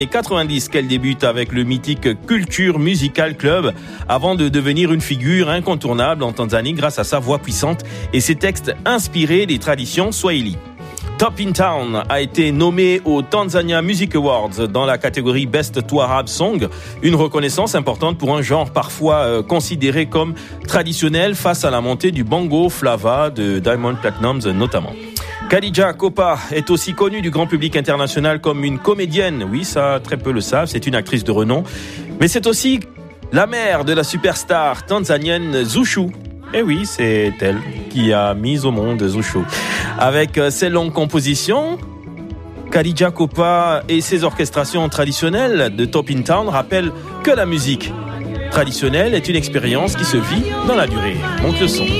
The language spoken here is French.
Et 90 qu'elle débute avec le mythique Culture Musical Club avant de devenir une figure incontournable en Tanzanie grâce à sa voix puissante et ses textes inspirés des traditions swahili. Top in Town a été nommé aux Tanzania Music Awards dans la catégorie Best Taarab Song, une reconnaissance importante pour un genre parfois considéré comme traditionnel face à la montée du bongo flava de Diamond Platnumz notamment. Khadija Kopa est aussi connue du grand public international comme une comédienne. Oui, ça, très peu le savent, c'est une actrice de renom. Mais c'est aussi la mère de la superstar tanzanienne Zuchu. Et oui, c'est elle qui a mis au monde Zuchu. Avec ses longues compositions, Khadija Kopa et ses orchestrations traditionnelles de Top in Town rappellent que la musique traditionnelle est une expérience qui se vit dans la durée. Monte le son.